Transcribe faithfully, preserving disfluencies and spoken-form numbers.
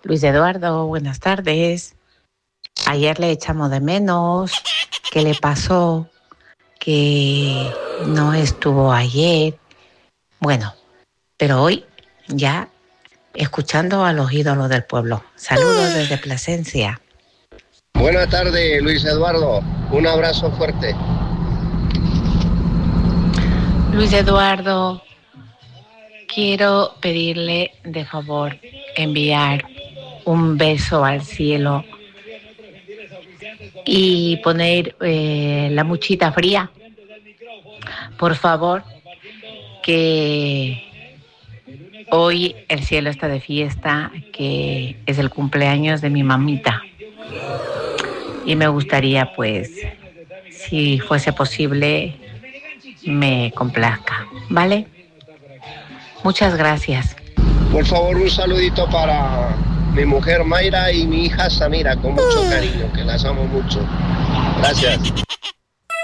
Luis Eduardo, buenas tardes. Ayer le echamos de menos. ¿Qué le pasó? Que no estuvo ayer. Bueno, pero hoy ya escuchando a los ídolos del pueblo. Saludos desde Plasencia. Buenas tardes, Luis Eduardo. Un abrazo fuerte. Luis Eduardo, quiero pedirle de favor enviar un beso al cielo y poner eh, la muchita fría. Por favor, que hoy el cielo está de fiesta, que es el cumpleaños de mi mamita. Y me gustaría, pues, si fuese posible, me complazca, ¿vale? Muchas gracias. Por favor, un saludito para mi mujer Mayra y mi hija Samira, con mucho cariño, que las amo mucho. Gracias.